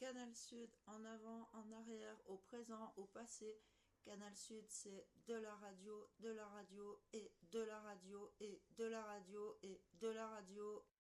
Canal Sud, en avant, en arrière, au présent, au passé. Canal Sud, c'est de la radio, de la radio et de la radio et de la radio et de la radio